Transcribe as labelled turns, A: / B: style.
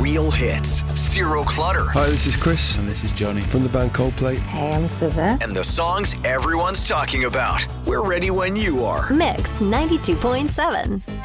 A: real hits, zero clutter,
B: Hi, this is Chris.
C: And this is Johnny.
B: From the band Coldplay.
D: Hey, I'm SZA.
A: and the songs everyone's talking about. We're ready when you are.
E: Mix 92.7.